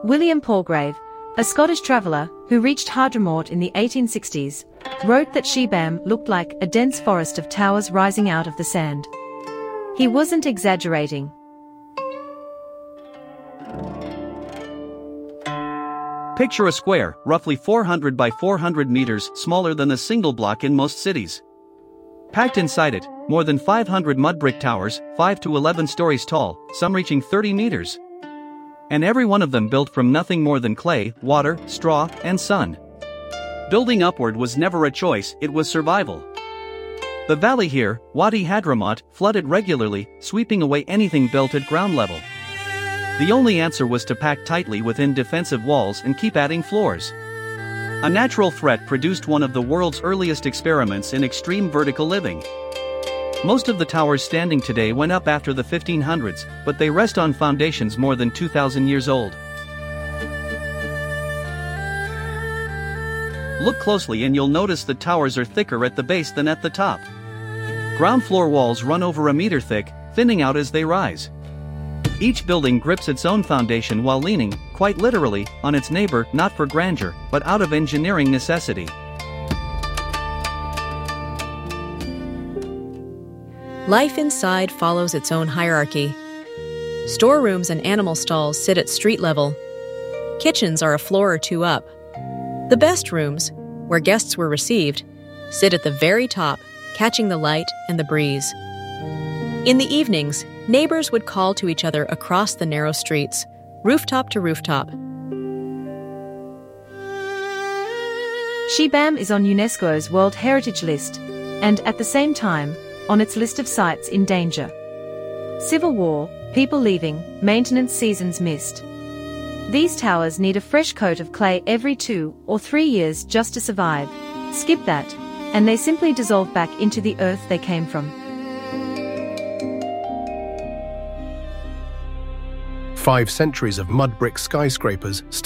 William Palgrave, a Scottish traveller who reached Hadramaut in the 1860s, wrote that Shibam looked like a dense forest of towers rising out of the sand. He wasn't exaggerating. Picture a square, roughly 400 by 400 meters, smaller than a single block in most cities. Packed inside it, more than 500 mud brick towers, 5 to 11 stories tall, some reaching 30 meters. And every one of them built from nothing more than clay, water, straw, and sun. Building upward was never a choice, it was survival. The valley here, Wadi Hadramaut, flooded regularly, sweeping away anything built at ground level. The only answer was to pack tightly within defensive walls and keep adding floors. A natural threat produced one of the world's earliest experiments in extreme vertical living. Most of the towers standing today went up after the 1500s, but they rest on foundations more than 2,000 years old. Look closely and you'll notice the towers are thicker at the base than at the top. Ground floor walls run over a meter thick, thinning out as they rise. Each building grips its own foundation while leaning, quite literally, on its neighbor, not for grandeur, but out of engineering necessity. Life inside follows its own hierarchy. Storerooms and animal stalls sit at street level. Kitchens are a floor or two up. The best rooms, where guests were received, sit at the very top, catching the light and the breeze. In the evenings, neighbors would call to each other across the narrow streets, rooftop to rooftop. Shibam is on UNESCO's World Heritage List, and at the same time, on its list of sites in danger. Civil war, people leaving, maintenance seasons missed. These towers need a fresh coat of clay every 2 or 3 years just to survive. Skip that, and they simply dissolve back into the earth they came from. 5 centuries of mud brick skyscrapers